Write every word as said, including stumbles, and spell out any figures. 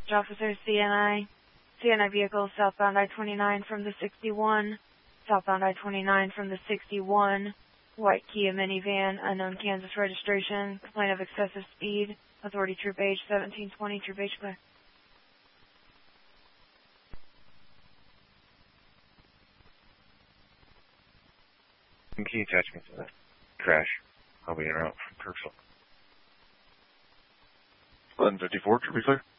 officer, C N I. C N I vehicle southbound I twenty-nine from the sixty-one. Southbound I twenty-nine from the sixty-one. White Kia minivan, unknown Kansas registration. Complaint of excessive speed. Authority Troop H seventeen twenty, Troop H clear. Key attachment to the crash. I'll be en route from Kirksville. eleven fifty-four, Troop clear.